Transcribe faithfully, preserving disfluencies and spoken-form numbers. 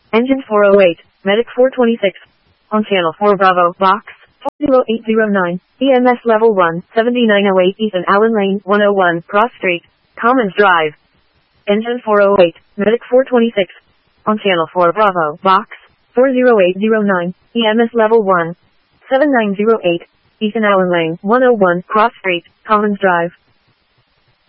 Engine four oh eight, Medic four twenty-six. On channel four Bravo, box four zero eight zero nine, E M S level one, seventy-nine oh eight Ethan Allen Lane, one oh one, Cross Street, Commons Drive. Engine four oh eight, Medic four twenty-six. On channel four Bravo, box four zero eight zero nine, E M S level one, seven nine oh eight, Ethan Allen Lane, one oh one, Cross Street, Commons Drive.